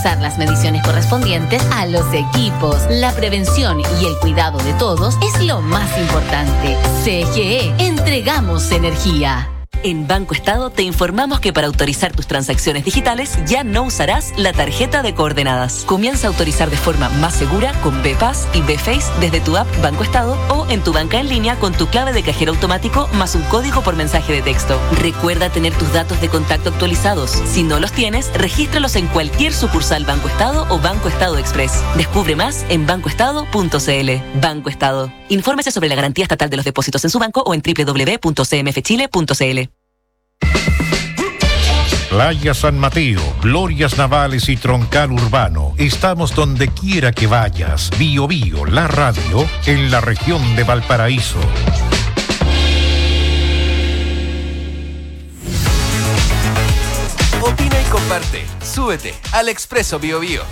Las mediciones correspondientes a los equipos. La prevención y el cuidado de todos es lo más importante. CGE, entregamos energía. En Banco Estado te informamos que para autorizar tus transacciones digitales ya no usarás la tarjeta de coordenadas. Comienza a autorizar de forma más segura con BPAS y BFace desde tu app Banco Estado o en tu banca en línea con tu clave de cajero automático más un código por mensaje de texto. Recuerda tener tus datos de contacto actualizados. Si no los tienes, regístralos en cualquier sucursal Banco Estado o Banco Estado Express. Descubre más en bancoestado.cl. Banco Estado. Infórmese sobre la garantía estatal de los depósitos en su banco o en www.cmfchile.cl. Playa San Mateo, Glorias Navales y Troncal Urbano. Estamos donde quiera que vayas. Bio Bio, la radio, en la región de Valparaíso. Opina y comparte. Súbete al Expreso Bio Bio.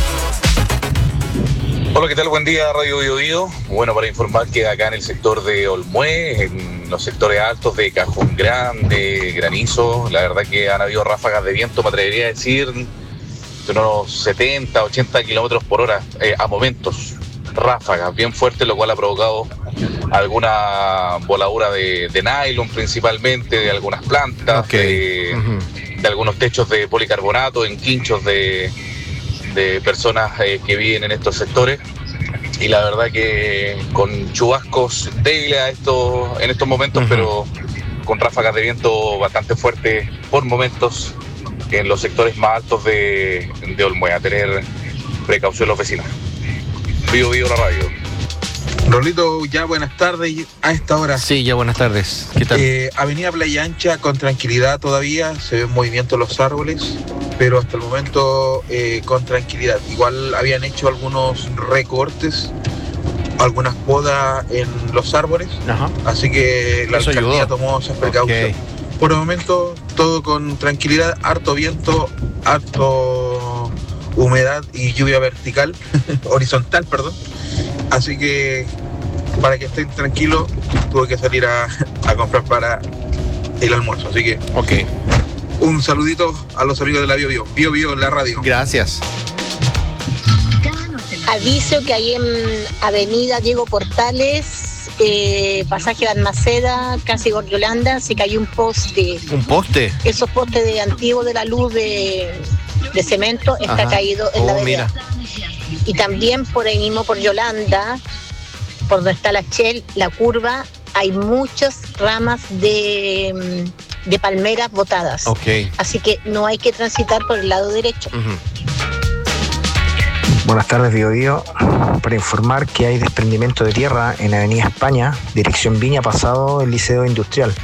Hola, ¿qué tal? Buen día, Radio Bio Bio. Bueno, para informar que acá en el sector de Olmué, en los sectores altos de Cajón Grande, Granizo, la verdad que han habido ráfagas de viento, me atrevería a decir, de unos 70, 80 kilómetros por hora a momentos. Ráfagas bien fuertes, lo cual ha provocado alguna voladura de nylon principalmente, de algunas plantas, de algunos techos de policarbonato en quinchos de personas que viven en estos sectores, y la verdad que con chubascos débiles en estos momentos, pero con ráfagas de viento bastante fuertes por momentos en los sectores más altos de Olmué. A tener precaución los vecinos. Vivo la radio. Rolito, ya buenas tardes a esta hora. Sí, ya buenas tardes. ¿Qué tal? Avenida Playa Ancha con tranquilidad todavía, se ven movimiento los árboles, pero hasta el momento con tranquilidad. Igual habían hecho algunos recortes, algunas podas en los árboles, así que la alcaldía tomó esas precauciones. Por el momento todo con tranquilidad, harto viento, harto humedad y lluvia horizontal, perdón. Así que para que estén tranquilos, tuve que salir a comprar para el almuerzo. Así que un saludito a los amigos de la Bio Bio. Bio Bio en la radio. Gracias. Aviso que ahí en Avenida Diego Portales, pasaje Balmaceda, casi por Yolanda, se cayó un poste. ¿Un poste? Esos postes de antiguo de la luz de cemento está caído en la vereda. Y también por ahí mismo por Yolanda, por donde está la Shell, la curva, hay muchas ramas de palmeras botadas. Así que no hay que transitar por el lado derecho. Buenas tardes, Bio Bio. Para informar que hay desprendimiento de tierra en Avenida España, dirección Viña, pasado el Liceo Industrial.